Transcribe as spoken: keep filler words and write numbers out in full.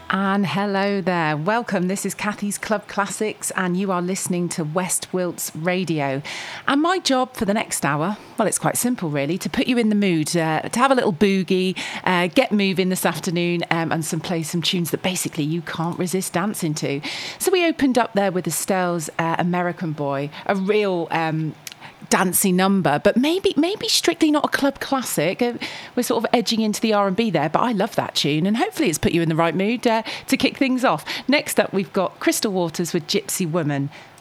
And hello there. Welcome. This is Kathy's Club Classics, and you are listening to West Wilts Radio. And my job for the next hour, well, it's quite simple, really, to put you in the mood, uh, to have a little boogie, uh, get moving this afternoon, um, and some play some tunes that basically you can't resist dancing to. So we opened up there with Estelle's uh, American Boy, a real Um, dancey number, but maybe maybe strictly not a club classic. Uh, we're sort of edging into the R and B there, but I love that tune, and hopefully it's put you in the right mood uh, to kick things off. Next up, we've got Crystal Waters with Gypsy Woman,